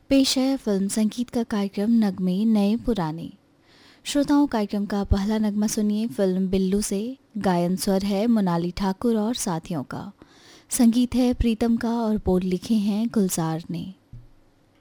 पेश है फिल्म संगीत का कार्यक्रम नगमे नए पुराने। श्रोताओं, कार्यक्रम का पहला नगमा सुनिए फिल्म बिल्लू से। गायन स्वर है मोनाली ठाकुर और साथियों का। संगीत है प्रीतम का और बोल लिखे हैं गुलजार ने।